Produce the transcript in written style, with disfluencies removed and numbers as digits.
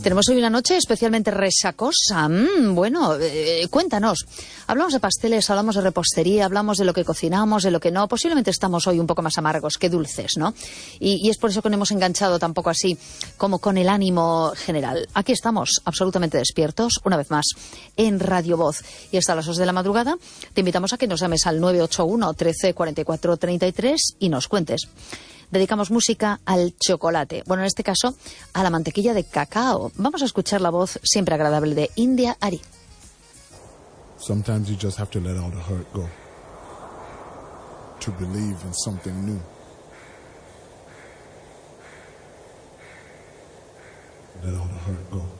Tenemos hoy una noche especialmente resacosa. Bueno, cuéntanos. Hablamos de pasteles, hablamos de repostería, hablamos de lo que cocinamos, de lo que no. Posiblemente estamos hoy un poco más amargos que dulces, ¿no? Y es por eso que no hemos enganchado tampoco así como con el ánimo general. Aquí estamos, absolutamente despiertos, una vez más, en Radio Voz. Y hasta las 2 de la madrugada te invitamos a que nos llames al 981 13 44 33 y nos cuentes. Dedicamos música al chocolate, bueno, en este caso a la mantequilla de cacao. Vamos a escuchar la voz siempre agradable de India Arie. Sometimes you just have to let all the hurt go to believe in something new. Let all the hurt go.